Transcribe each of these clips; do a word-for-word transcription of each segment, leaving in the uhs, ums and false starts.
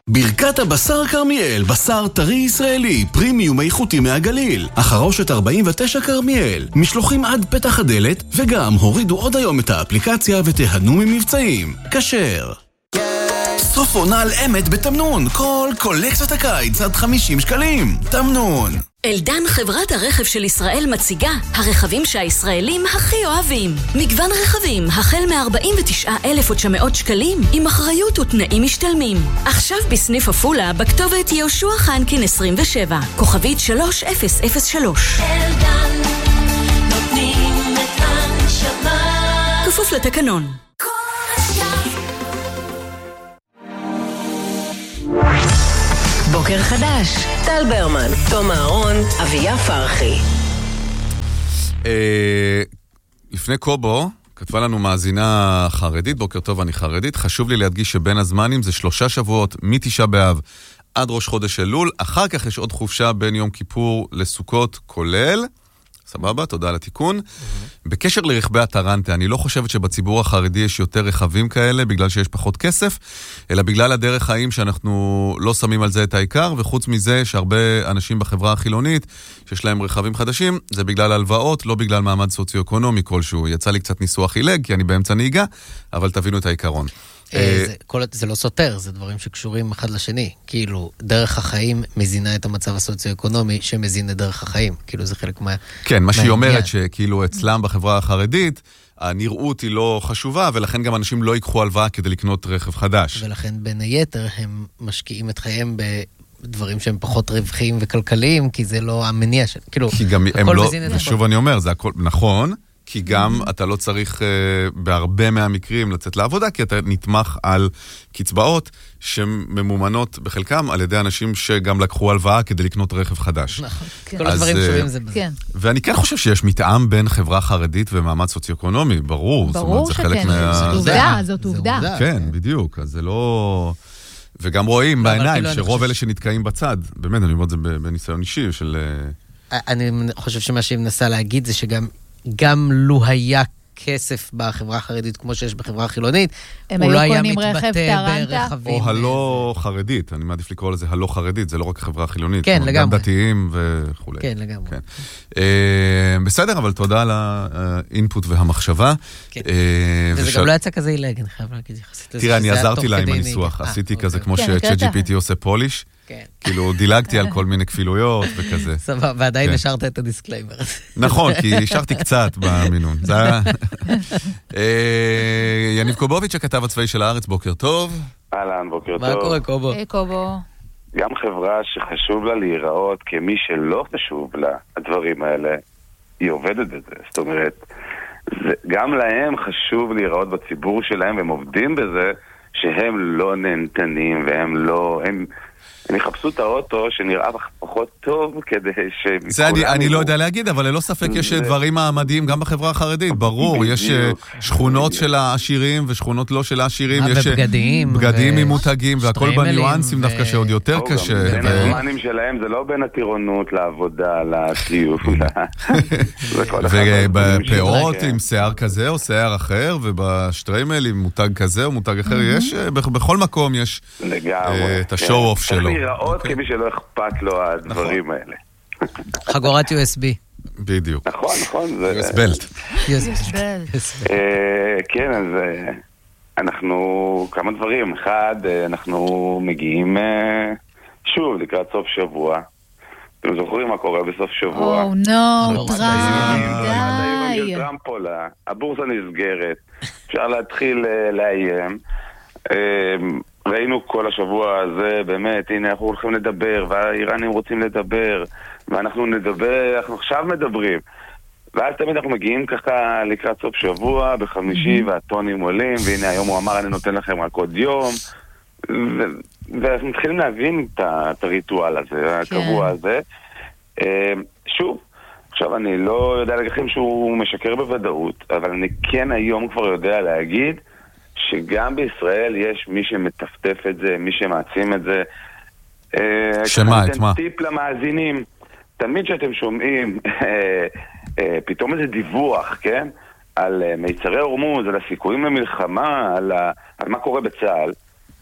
ברכת הבשר כרמיאל, בשר טרי ישראלי, פרימיום איכותי מהגליל. החרושת ארבעים ותשע כרמיאל, משלוחים עד פתח הדלת, וגם הורידו עוד היום את האפליקציה ותיהנו ממבצעים. כשר. סוף עונה על אמת בתמנון, כל קולקציות הקיץ עד חמישים שקלים. תמנון. אלדן, חברת הרכב של ישראל, מציגה הרכבים שהישראלים הכי אוהבים. מגוון רכבים החל מ-ארבעים ותשעה אלף ותשע מאות שקלים עם אחריות ותנאים משתלמים. עכשיו בסניף עפולה בכתובת יהושע חנקין עשרים ושבע, כוכבית שלוש אפס אפס שלוש. אלדן, נותנים את הנשמה. כפוף לתקנון. בוקר חדש, טל ברמן, תום אהרון, אביה פרחי. לפני קובו, כתבה לנו מאזינה חרדית, בוקר טוב, אני חרדית, חשוב לי להדגיש שבין הזמנים זה שלושה שבועות, מתשעה באב עד ראש חודש אלול, אחר כך יש עוד חופשה בין יום כיפור לסוכות כולל, סבבה, תודה על התיקון. בקשר לרכבי הטרנטה, אני לא חושבת שבציבור החרדי יש יותר רכבים כאלה, בגלל שיש פחות כסף, אלא בגלל הדרך חיים שאנחנו לא שמים על זה את העיקר, וחוץ מזה שהרבה אנשים בחברה החילונית, שיש להם רכבים חדשים, זה בגלל הלוואות, לא בגלל מעמד סוציו-אקונומי כלשהו. יצא לי קצת ניסוח חילג, כי אני באמצע נהיגה, אבל תבינו את העיקרון. זה, כל, זה לא סותר, זה דברים שקשורים אחד לשני. כאילו, דרך החיים מזינה את המצב הסוציו-אקונומי שמזין את דרך החיים. כאילו, זה חלק מה... כן, מה שהיא אומרת שכאילו אצלם בחברה החרדית, הנראות היא לא חשובה, ולכן גם אנשים לא ייקחו הלוואה כדי לקנות רכב חדש. ולכן בין היתר הם משקיעים את חייהם בדברים שהם פחות רווחיים וכלכליים, כי זה לא המניע של... כאילו, כי גם הם לא... שוב אני אומר, זה הכל נכון, כי גם אתה לא צריך uh, בהרבה מהמקרים לצאת לעבודה, כי אתה נתמך על קצבאות שממומנות בחלקם על ידי אנשים שגם לקחו הלוואה כדי לקנות רכב חדש. נכון, כל הדברים שווים זה בזה. ואני כן חושב שיש מתאם בין חברה חרדית ומעמד סוציו-אקונומי, ברור. ברור שכן, זאת עובדה, זאת עובדה. כן, בדיוק, אז זה לא... וגם רואים בעיניים שרוב אלה שנתקעים בצד, באמת, אני אומר את זה בניסיון אישי של... אני חושב שמה שהיא מנסה להגיד זה שגם גם לו היה כסף בחברה החרדית כמו שיש בחברה החילונית, הוא לא היה מתבטא ברכבים. או הלא חרדית, אני מעדיף לקרוא לזה הלא חרדית, זה לא רק החברה החילונית. כן, לגמרי. גם דתיים וכו'. כן, לגמרי. בסדר, אבל תודה על האינפוט והמחשבה. וזה גם לא יצא כזה אילג, אני חייב להגיד. תראה, אני עזרתי לה עם הניסוח, עשיתי כזה כמו ש-צ'אט ג'י פי טי עושה פוליש. כאילו דילגתי על כל מיני כפילויות וכזה. סבבה, ועדיין השארת את הדיסקליימר. נכון, כי השארתי קצת במינון. זה היה... יניב קובוביץ', הכתב הצבאי של הארץ, בוקר טוב. אהלן, בוקר טוב. מה קורה, קובו? היי, קובו. גם חברה שחשוב לה להיראות כמי שלא חשוב לה הדברים האלה, היא עובדת בזה. זאת אומרת, גם להם חשוב להיראות בציבור שלהם, והם עובדים בזה, שהם לא נהנתנים והם לא... הם... הם יחפשו את האוטו שנראה פחות טוב כדי ש... זה אני, אני לא יודע להגיד, אבל ללא ספק יש דברים מעמדיים גם בחברה החרדית, ברור, יש שכונות של העשירים ושכונות לא של העשירים, יש בגדים, בגדים עם מותגים, והכל בניואנסים דווקא שעוד יותר קשה. בין הזמנים שלהם זה לא בין הטירונות לעבודה, לטיוף. ובפאות עם שיער כזה או שיער אחר, ובשטריימל עם מותג כזה או מותג אחר, יש, בכל מקום יש את השואו-אוף שלו. להיראות כמי שלא אכפת לו הדברים האלה. חגורת יו אס בי. בדיוק. נכון, נכון. יו אס בלט. יו אס בלט. כן, אז אנחנו, כמה דברים. אחד, אנחנו מגיעים שוב לקראת סוף שבוע. אתם זוכרים מה קורה בסוף שבוע? או נו, טראמפ, די. טראמפ עולה, הבורסה נסגרת, אפשר להתחיל לאיים. ראינו כל השבוע הזה, באמת, הנה אנחנו הולכים לדבר, והאיראנים רוצים לדבר, ואנחנו נדבר, אנחנו עכשיו מדברים. ואז תמיד אנחנו מגיעים ככה לקראת סוף שבוע, בחמישי, והטונים עולים, והנה היום הוא אמר, אני נותן לכם רק עוד יום, ואנחנו מתחילים להבין את הריטואל הזה, הקבוע הזה. שוב, עכשיו אני לא יודע להגיד שהוא משקר בוודאות, אבל אני כן היום כבר יודע להגיד, שגם בישראל יש מי שמטפטף את זה, מי שמעצים את זה. שמה, את מה? טיפ למאזינים. תמיד שאתם שומעים פתאום איזה דיווח, כן? על מיצרי הורמוז, על הסיכויים למלחמה, על מה קורה בצה"ל.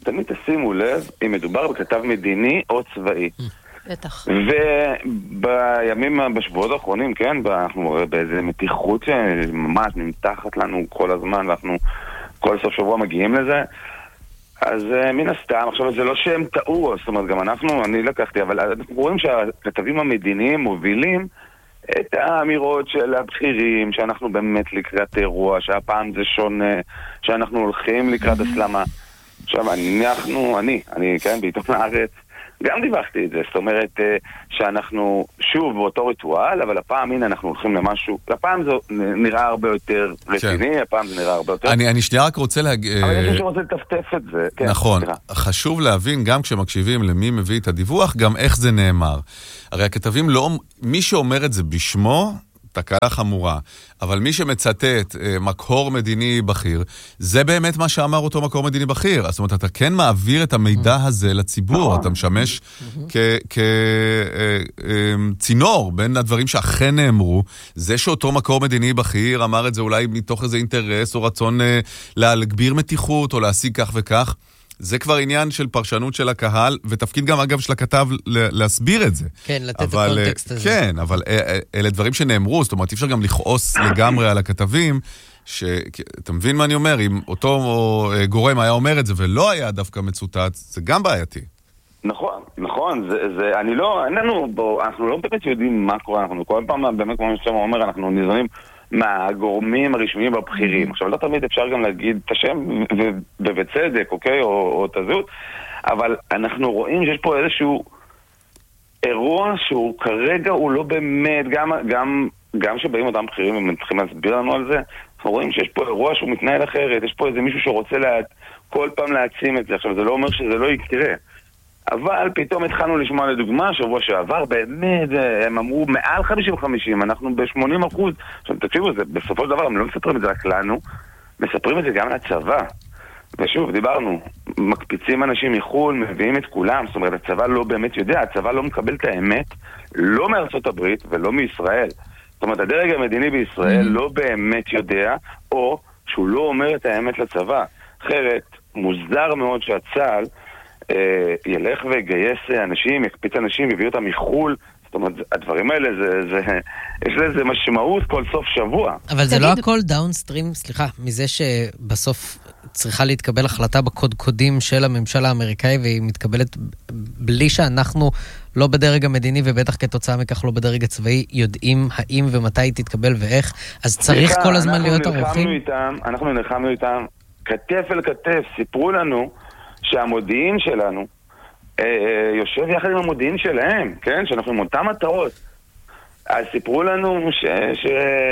תמיד תשימו לב אם מדובר בכתב מדיני או צבאי. בטח. ובימים, בשבועות האחרונים, כן, אנחנו באיזה מתיחות שממש נמתחת לנו כל הזמן, ואנחנו כל סוף שבוע מגיעים לזה. אז מן הסתם, עכשיו זה לא שהם טעו, זאת אומרת, גם אנחנו, אני לקחתי, אבל אנחנו רואים שהכתבים המדיניים מובילים את האמירות של הבכירים, שאנחנו באמת לקראת אירוע, שהפעם זה שונה, שאנחנו הולכים לקראת הסלמה. עכשיו, אנחנו, אני, אני, כן, בעיתון הארץ, גם דיווחתי את זה, זאת אומרת שאנחנו שוב באותו ריטואל, אבל הפעם, הנה, אנחנו הולכים למשהו, הפעם זה נראה הרבה יותר רציני, הפעם זה נראה הרבה יותר... אני שנייה רק רוצה להגיד... אבל יש מי שרוצה לטפטף את זה. נכון, חשוב להבין גם כשמקשיבים למי מביא את הדיווח, גם איך זה נאמר. הרי הכתבים לא... מי שאומר את זה בשמו... תקלה חמורה, אבל מי שמצטט אה, מקור מדיני בכיר, זה באמת מה שאמר אותו מקור מדיני בכיר. זאת אומרת, אתה כן מעביר את המידע הזה לציבור, אתה משמש כצינור בין הדברים שאכן נאמרו. זה שאותו מקור מדיני בכיר אמר את זה אולי מתוך איזה אינטרס או רצון אה, להגביר מתיחות או להשיג כך וכך, זה כבר עניין של פרשנות של הקהל, ותפקיד גם אגב של הכתב להסביר את זה. כן, לתת אבל, את הקונטקסט הזה. כן, אבל אלה דברים שנאמרו, זאת אומרת, אי אפשר גם לכעוס לגמרי על הכתבים, שאתה מבין מה אני אומר, אם אותו גורם היה אומר את זה, ולא היה דווקא מצוטט, זה גם בעייתי. נכון, נכון, זה, זה, אני לא, איננו, בוא, אנחנו לא באמת יודעים מה קורה, אנחנו כל פעם, באמת כמו ששם אומר, אנחנו ניזונים מהגורמים הרשמיים והבכירים. עכשיו, לא תמיד אפשר גם להגיד את השם, ובצדק, אוקיי, או, או את הזהות, אבל אנחנו רואים שיש פה איזשהו אירוע שהוא כרגע הוא לא באמת, גם, גם, גם שבאים אותם בכירים והם צריכים להסביר לנו על זה, אנחנו רואים שיש פה אירוע שהוא מתנהל אחרת, יש פה איזה מישהו שרוצה לה, כל פעם להעצים את זה. עכשיו, זה לא אומר שזה לא יקרה. אבל פתאום התחלנו לשמוע לדוגמה, שבוע שעבר, באמת, הם אמרו מעל חמישים חמישים, אנחנו ב-שמונים אחוז. עכשיו, תקשיבו, זה, בסופו של דבר, הם לא מספרים את זה רק לנו, מספרים את זה גם לצבא. ושוב, דיברנו, מקפיצים אנשים מחול, מביאים את כולם, זאת אומרת, הצבא לא באמת יודע, הצבא לא מקבל את האמת, לא מארצות הברית ולא מישראל. זאת אומרת, הדרג המדיני בישראל לא באמת יודע, או שהוא לא אומר את האמת לצבא. אחרת, מוזר מאוד שהצה"ל ילך ויגייס אנשים, יקפיץ אנשים, יביא אותם מחול. זאת אומרת, הדברים האלה, זה, זה, יש לזה משמעות כל סוף שבוע. אבל זה לא הכל דאונסטרים, סליחה, מזה שבסוף צריכה להתקבל החלטה בקודקודים של הממשל האמריקאי, והיא מתקבלת בלי שאנחנו לא בדרג המדיני, ובטח כתוצאה מכך לא בדרג הצבאי, יודעים האם ומתי היא תתקבל ואיך, אז צריך כל הזמן להיות ערוכים. אנחנו נלחמנו איתם, כתף אל כתף, סיפרו לנו שהמודיעין שלנו אה, אה, יושב יחד עם המודיעין שלהם, כן? שאנחנו עם אותם מטרות. אז סיפרו לנו ש, ש,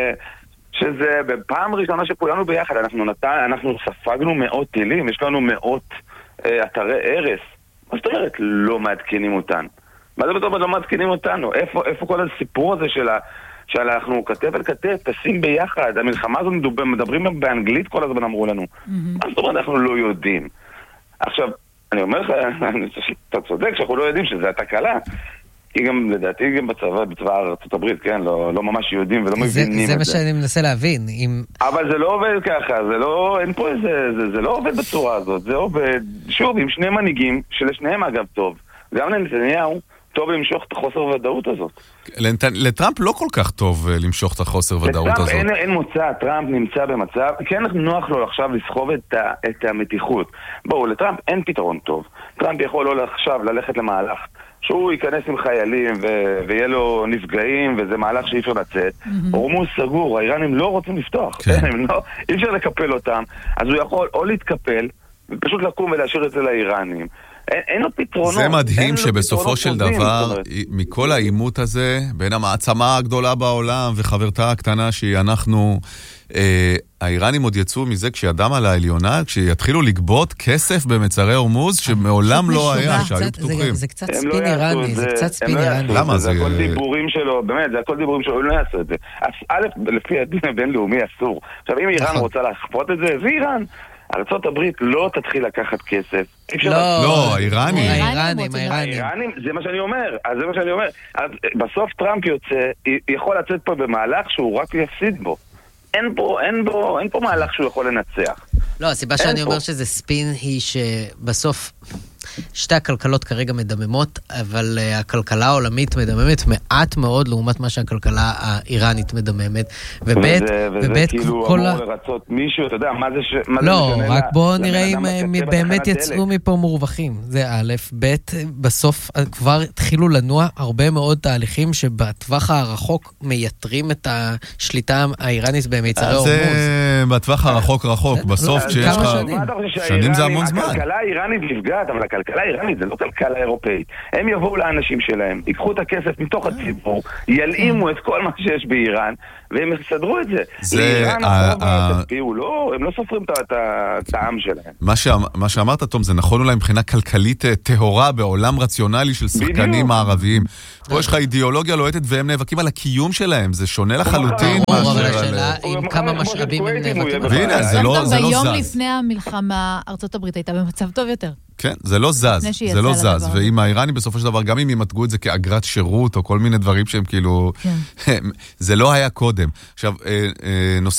שזה בפעם ראשונה שכולנו ביחד, אנחנו, נתן, אנחנו ספגנו מאות טילים, יש לנו מאות אה, אתרי ערס. מה זאת אומרת? לא מעדכנים אותנו. מה זה בטוח לא מעדכנים אותנו? איפה, איפה כל הסיפור הזה של ה... שאנחנו כתף אל כתף, תשים ביחד. המלחמה הזו מדברים באנגלית כל הזמן אמרו לנו. Mm-hmm. מה זאת אומרת? אנחנו לא יודעים. עכשיו, אני אומר לך, אתה צודק שאנחנו לא יודעים שזה התקלה, כי גם, לדעתי, גם בצבא, בצבא ארצות הברית, כן, לא, לא ממש יודעים ולא זה, מבינים זה את זה. זה. מה שאני מנסה להבין. אם... אבל זה לא עובד ככה, זה לא, אין פה איזה, זה, זה לא עובד בצורה הזאת, זה עובד, שוב, עם שני מנהיגים, שלשניהם אגב טוב, גם לנתניהו, טוב למשוך את החוסר ודאות הזאת. לטראמפ לא כל כך טוב למשוך את החוסר ודאות הזאת. לטראמפ אין, אין מוצא, טראמפ נמצא במצב, כן נוח לו עכשיו לסחוב את, ה, את המתיחות. בואו, לטראמפ אין פתרון טוב. טראמפ יכול לא עכשיו ללכת למהלך, שהוא ייכנס עם חיילים ו- ויהיה לו נפגעים, וזה מהלך שאי אפשר לצאת. Mm-hmm. הורמוז סגור, האיראנים לא רוצים לפתוח. כן. לא, אי אפשר לקפל אותם. אז הוא יכול או להתקפל, ופשוט לקום ולהשאיר את זה לאיראנים. אין, אין לו פתרונות. זה מדהים שבסופו של דבר, מכל האימות הזה, בין המעצמה הגדולה בעולם וחברתה הקטנה שהיא אנחנו, אה, האיראנים עוד יצאו מזה כשידם על העליונה, כשיתחילו לגבות כסף במצרי הורמוז, שמעולם לא היה, שהיו פתוחים. זה קצת ספין איראני, זה קצת ספין איראני. למה? זה הכל דיבורים שלו, באמת, זה הכל דיבורים שלו, הוא לא יעשה את זה. א', לפי הדין הבינלאומי אסור. עכשיו, אם איראן רוצה להכפות את זה, זה איראן. ארצות הברית לא תתחיל לקחת כסף. לא, לא, האיראנים. האיראנים, האיראנים. זה מה שאני אומר. אז זה מה שאני אומר. בסוף טראמפ יוצא, יכול לצאת פה במהלך שהוא רק יפסיד בו. אין פה, אין בו, אין פה מהלך שהוא יכול לנצח. לא, הסיבה שאני אומר שזה ספין היא שבסוף שתי הכלכלות כרגע מדממות, אבל uh, הכלכלה העולמית מדממת מעט מאוד לעומת מה שהכלכלה האיראנית מדממת. ובית, וזה, וזה ובית כאילו כל אמור ה... לרצות מישהו, אתה יודע, מה זה ש... מה לא, זה רק לה... בואו נראה אם הם באמת יצאו מפה מורווחים. זה א', ב', בסוף כבר התחילו לנוע הרבה מאוד תהליכים שבטווח הרחוק מייתרים את השליטה האיראנית במיצרי הורמוז. זה בטווח הרחוק רחוק, בסוף כשיש לך... שנים זה המון זמן. הכלכלה האיראנית נפגעת, אבל הכלכלה האיראנית זה לא כלכלה אירופאית. הם יבואו לאנשים שלהם, ייקחו את הכסף מתוך הציבור, ילאימו את כל מה שיש באיראן, והם יסדרו את זה. לאיראן הרוב התצפיעו, הם לא סופרים את הטעם שלהם. מה שאמרת, תום, זה נכון אולי מבחינה כלכלית טהורה בעולם רציונלי של שחקנים מערביים. פה יש לך אידיאולוגיה לוהטת והם נאבקים על הקיום שלהם, זה שונה לחלוטין. אבל השאלה עם כמה משאבים הם נאבקים. והנה, זה לא זז. ביום לפני המלחמה, ארצות הברית הייתה במצב טוב יותר. כן, זה לא זז, זה לא זז, ועם האיראנים בסופו של דבר, גם אם ימתגו את זה כאגרת שירות, או כל מיני דברים שהם כאילו, זה לא היה קודם. עכשיו, נושא